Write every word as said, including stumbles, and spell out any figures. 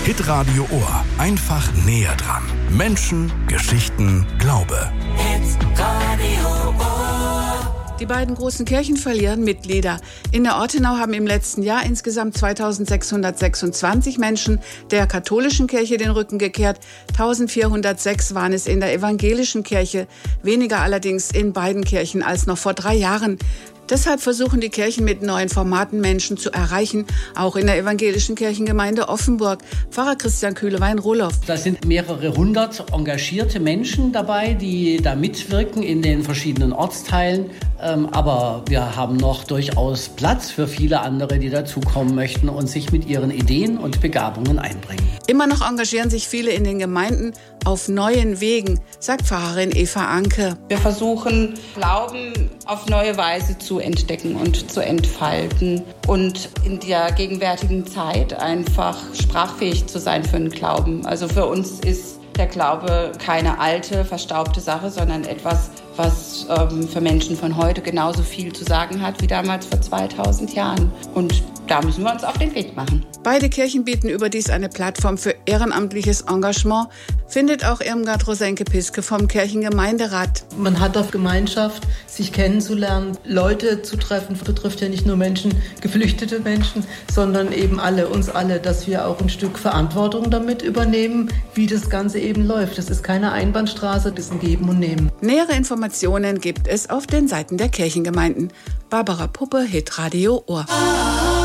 Hitradio Ohr. Einfach näher dran. Menschen, Geschichten, Glaube. Hitradio Ohr. Die beiden großen Kirchen verlieren Mitglieder. In der Ortenau haben im letzten Jahr insgesamt zweitausendsechshundertsechsundzwanzig Menschen der katholischen Kirche den Rücken gekehrt. eintausendvierhundertsechs waren es in der evangelischen Kirche, weniger allerdings in beiden Kirchen als noch vor drei Jahren. Deshalb versuchen die Kirchen mit neuen Formaten Menschen zu erreichen, auch in der evangelischen Kirchengemeinde Offenburg. Pfarrer Christian Kühlewein-Rohloff. Da sind mehrere hundert engagierte Menschen dabei, die da mitwirken in den verschiedenen Ortsteilen. Aber wir haben noch durchaus Platz für viele andere, die dazukommen möchten und sich mit ihren Ideen und Begabungen einbringen. Immer noch engagieren sich viele in den Gemeinden auf neuen Wegen, sagt Pfarrerin Eva Anke. Wir versuchen, Glauben auf neue Weise zu entdecken und zu entfalten und in der gegenwärtigen Zeit einfach sprachfähig zu sein für den Glauben. Also für uns ist der Glaube keine alte, verstaubte Sache, sondern etwas, was ähm, für Menschen von heute genauso viel zu sagen hat wie damals vor zweitausend Jahren. Und da müssen wir uns auf den Weg machen. Beide Kirchen bieten überdies eine Plattform für ehrenamtliches Engagement, findet auch Irmgard Rosenke-Piske vom Kirchengemeinderat. Man hat auf Gemeinschaft, sich kennenzulernen, Leute zu treffen, betrifft ja nicht nur Menschen, geflüchtete Menschen, sondern eben alle, uns alle, dass wir auch ein Stück Verantwortung damit übernehmen, wie das Ganze eben läuft. Das ist keine Einbahnstraße, das ist ein Geben und Nehmen. Nähere Informationen gibt es auf den Seiten der Kirchengemeinden. Barbara Puppe, Hitradio Ohr.